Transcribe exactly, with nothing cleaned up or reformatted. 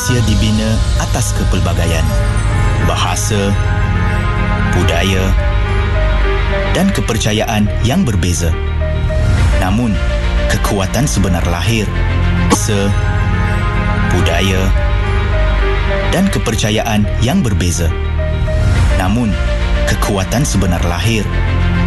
Malaysia dibina atas kepelbagaian bahasa, budaya dan kepercayaan yang berbeza. Namun, kekuatan sebenar lahir, bahasa, budaya dan kepercayaan yang berbeza. Namun, kekuatan sebenar lahir,